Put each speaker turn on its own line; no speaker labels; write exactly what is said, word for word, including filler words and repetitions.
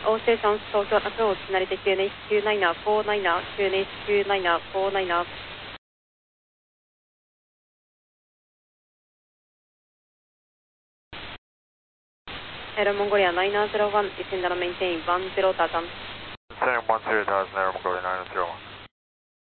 All stations, Tokyo approach, Narita Q N H Q nine four nine, Q N H Q nine four nine. Aero Mongolia nine zero one, descend and maintain one zero thousand.
Descending one zero thousand, Aero Mongolia nine zero one.